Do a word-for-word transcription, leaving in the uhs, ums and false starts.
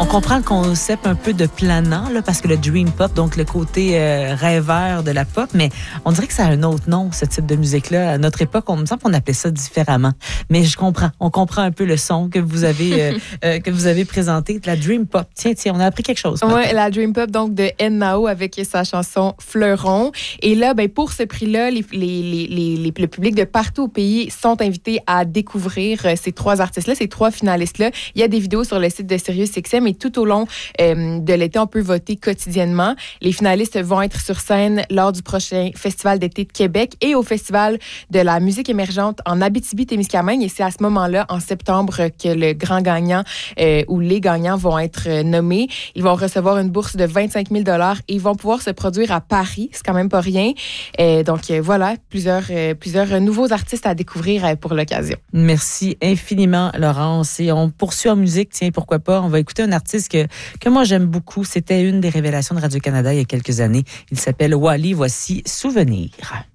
On comprend le concept un peu de planant, là, parce que le dream pop, donc le côté euh, rêveur de la pop, mais on dirait que ça a un autre nom, ce type de musique-là. À notre époque, on me semble qu'on appelait ça différemment. Mais je comprends. On comprend un peu le son que vous avez, euh, euh, que vous avez présenté, de la dream pop. Tiens, tiens, on a appris quelque chose. Oui, la dream pop, donc de N-Nao avec sa chanson Fleuron. Et là, ben, pour ce prix-là, les, les, les, les, les, le public de partout au pays sont invités à découvrir ces trois artistes-là, ces trois finalistes-là. Il y a des vidéos sur le site de SiriusXM et tout au long euh, de l'été, on peut voter quotidiennement. Les finalistes vont être sur scène lors du prochain Festival d'été de Québec et au Festival de la musique émergente en Abitibi-Témiscamingue. Et c'est à ce moment-là, en septembre, que le grand gagnant euh, ou les gagnants vont être euh, nommés. Ils vont recevoir une bourse de vingt-cinq mille dollars et ils vont pouvoir se produire à Paris. C'est quand même pas rien. Euh, donc euh, voilà, plusieurs, euh, plusieurs nouveaux artistes à découvrir euh, pour l'occasion. Merci infiniment, Laurence. Et on poursuit en musique, tiens, pourquoi pas. On va écouter un artiste que, que moi j'aime beaucoup. C'était une des révélations de Radio-Canada il y a quelques années. Il s'appelle Wally. Voici Souvenir.